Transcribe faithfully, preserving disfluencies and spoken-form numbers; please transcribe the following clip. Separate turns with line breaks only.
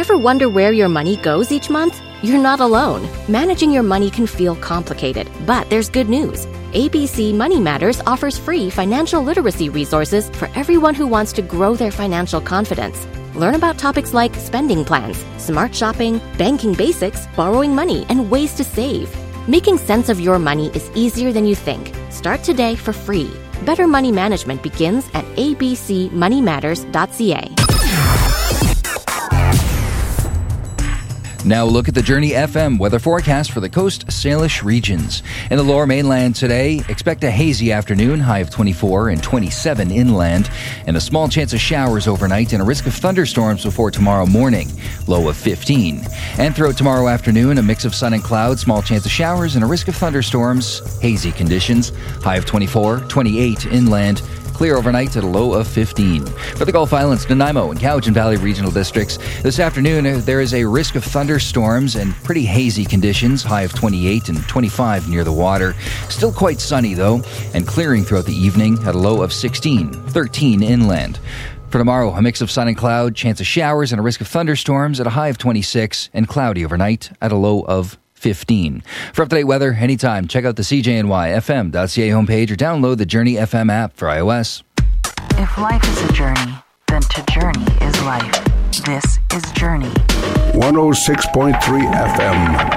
Ever wonder where your money goes each month? You're not alone. Managing your money can feel complicated, but there's good news. A B C Money Matters offers free financial literacy resources for everyone who wants to grow their financial confidence. Learn about topics like spending plans, smart shopping, banking basics, borrowing money, and ways to save. Making sense of your money is easier than you think. Start today for free. Better money management begins at a b c money matters dot c a.
Now look at the Journey F M weather forecast for the Coast Salish regions. In the Lower Mainland today, expect a hazy afternoon, high of twenty-four and twenty-seven inland, and a small chance of showers overnight and a risk of thunderstorms before tomorrow morning, low of fifteen. And throughout tomorrow afternoon, a mix of sun and clouds, small chance of showers and a risk of thunderstorms, hazy conditions, high of twenty-four, twenty-eight inland, clear overnight at a low of fifteen. For the Gulf Islands, Nanaimo and Cowichan Valley regional districts, this afternoon there is a risk of thunderstorms and pretty hazy conditions, high of twenty-eight and twenty-five near the water. Still quite sunny though, and clearing throughout the evening at a low of sixteen, thirteen inland. For tomorrow, a mix of sun and cloud, chance of showers and a risk of thunderstorms at a high of twenty-six and cloudy overnight at a low of fifteen. For up-to-date weather anytime, check out the C J N Y F M dot C A homepage or download the Journey F M app for iOS.
If life is a journey, then to journey is life. This is Journey.
one oh six point three F M.